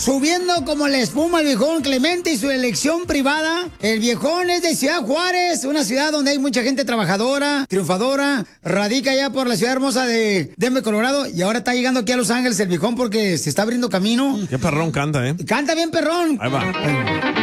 subiendo como la espuma el viejón Clemente y su elección privada. El viejón es de Ciudad Juárez, una ciudad donde hay mucha gente trabajadora, triunfadora. Radica ya por la ciudad hermosa de Denver, Colorado. Y ahora está llegando aquí a Los Ángeles el viejón porque se está abriendo camino. Qué perrón canta, ¿eh? Canta bien perrón. Ahí va.